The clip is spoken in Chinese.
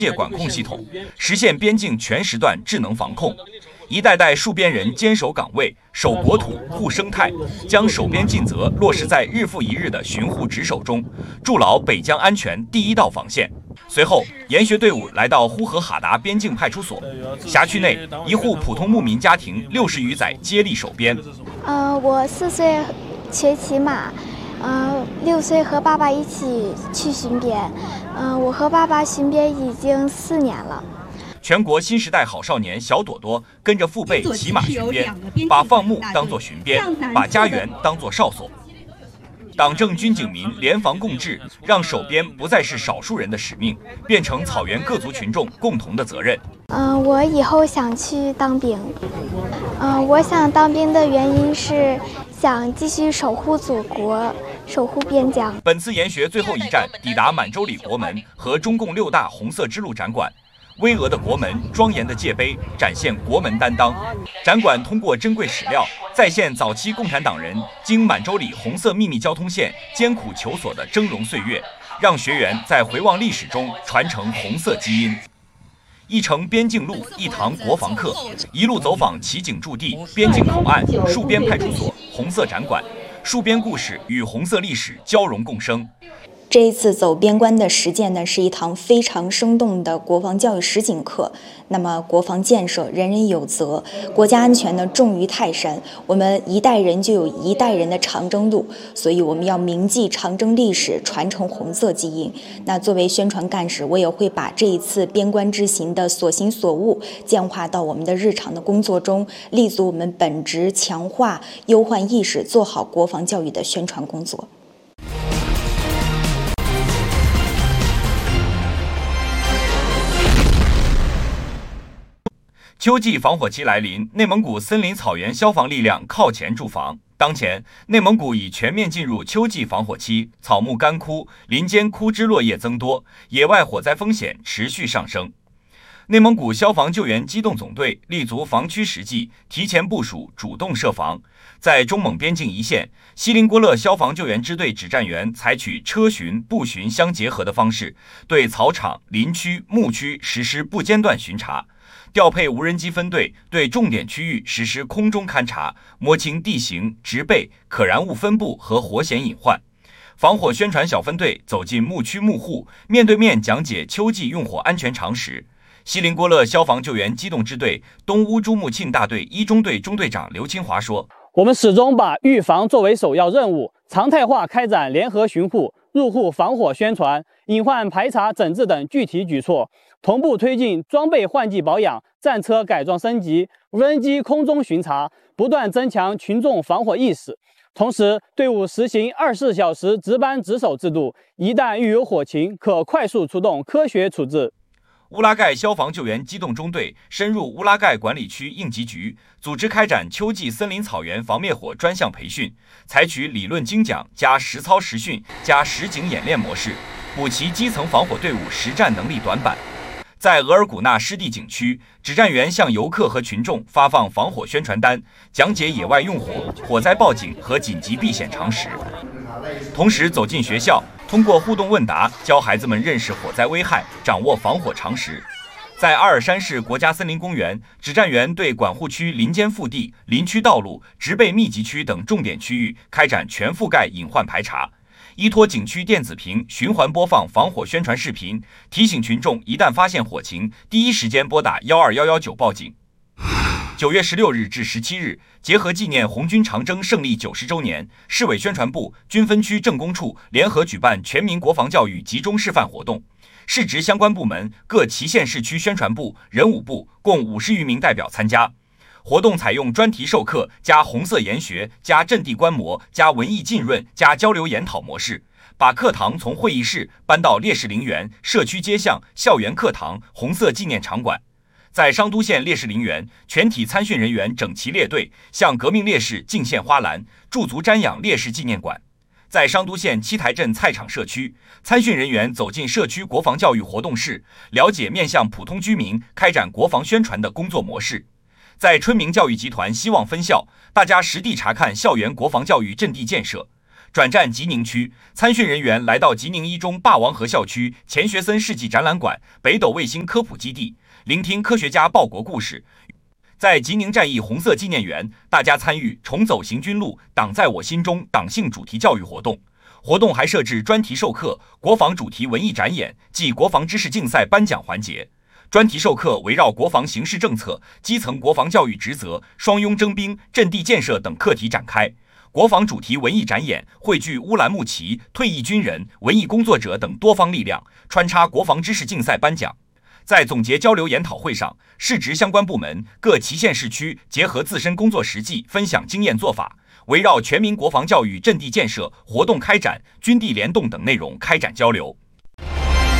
界管控系统，实现边境全时段智能防控。一代代戍边人坚守岗位，守国土、护生态，将守边尽责落实在日复一日的巡护值守中，筑牢北疆安全第一道防线。随后，研学队伍来到呼和浩达边境派出所，辖区内一户普通牧民家庭60余载接力守边。 我4岁学骑马，6岁和爸爸一起去巡边。我和爸爸巡边已经4年了。 全国新时代好少年小朵朵跟着父辈骑马巡边，把放牧当作巡边，把家园当作哨所。党政军警民联防共治，让守边不再是少数人的使命，变成草原各族群众共同的责任。 我以后想去当兵。我想当兵的原因是想继续守护祖国，守护边疆。 本次研学最后一站抵达满洲里国门和中共6大红色支路展馆。巍峨的国门，庄严的界碑，展现国门担当。展馆通过珍贵史料，再现早期共产党人经满洲里红色秘密交通线艰苦求索的峥嵘岁月，让学员在回望历史中传承红色基因。一程边境路，一堂国防课，一路走访骑警驻地、边境口岸、戍边派出所、红色展馆，戍边故事与红色历史交融共生。 这一次走边关的实践呢，是一堂非常生动的国防教育实景课。那么，国防建设人人有责，国家安全呢重于泰山。我们一代人就有一代人的长征路，所以我们要铭记长征历史，传承红色基因。那作为宣传干事，我也会把这一次边关之行的所行所悟简化到我们的日常的工作中，立足我们本职，强化忧患意识，做好国防教育的宣传工作。 秋季防火期来临，内蒙古森林草原消防力量靠前驻防。当前，内蒙古已全面进入秋季防火期，草木干枯，林间枯枝落叶增多，野外火灾风险持续上升。内蒙古消防救援机动总队立足防区实际，提前部署，主动设防。在中蒙边境一线，锡林郭勒消防救援支队指战员采取车巡、步巡相结合的方式，对草场、林区、牧区实施不间断巡查。调配无人机分队对重点区域实施空中勘察，摸清地形、植被、可燃物分布和火险隐患。防火宣传小分队走进牧区牧户，面对面讲解秋季用火安全常识。锡林郭勒消防救援机动支队东乌珠穆沁大队1中队中队长刘清华说：“ 我们始终把预防作为首要任务，常态化开展联合巡护、入户防火宣传、隐患排查整治等具体举措。”同步推进装备换季保养、战车改装升级、无人机空中巡查，不断增强群众防火意识。同时，队伍实行24小时值班值守制度，一旦遇有火情，可快速出动，科学处置。 乌拉盖消防救援机动中队深入乌拉盖管理区应急局，组织开展秋季森林草原防灭火专项培训，采取理论精讲加实操实训加实景演练模式，补齐基层防火队伍实战能力短板。在额尔古纳湿地景区，指战员向游客和群众发放防火宣传单，讲解野外用火、火灾报警和紧急避险常识。同时走进学校，通过互动问答，教孩子们认识火灾危害，掌握防火常识。在阿尔山市国家森林公园，指战员对管护区林间腹地、林区道路、植被密集区等重点区域开展全覆盖隐患排查。依托景区电子屏循环播放防火宣传视频，提醒群众一旦发现火情，第一时间拨打12119报警。9月16日至17日，结合纪念红军长征胜利90周年，市委宣传部、军分区政工处联合举办全民国防教育集中示范活动。市直相关部门、各祁县市区宣传部、人武部共50余名代表参加。活动采用专题授课加红色研学加阵地观摩加文艺浸润加交流研讨模式，把课堂从会议室搬到烈士陵园、社区街巷、校园课堂、红色纪念场馆。在商都县烈士陵园，全体参训人员整齐列队，向革命烈士敬献花篮，驻足瞻仰烈士纪念馆。在商都县七台镇菜场社区，参训人员走进社区国防教育活动室，了解面向普通居民开展国防宣传的工作模式。在春明教育集团希望分校，大家实地查看校园国防教育阵地建设。 转战吉宁区，参训人员来到吉宁一中霸王河校区钱学森世纪展览馆、北斗卫星科普基地，聆听科学家报国故事。在吉宁战役红色纪念园，大家参与重走行军路，党在我心中党性主题教育活动。活动还设置专题授课、国防主题文艺展演暨国防知识竞赛颁奖环节。专题授课围绕国防形势政策、基层国防教育职责、双拥征兵、阵地建设等课题展开。国防主题文艺展演汇聚乌兰牧骑、退役军人、文艺工作者等多方力量，穿插国防知识竞赛颁奖。在总结交流研讨会上，市直相关部门、各旗县市区结合自身工作实际，分享经验做法，围绕全民国防教育、阵地建设、活动开展、军地联动等内容开展交流。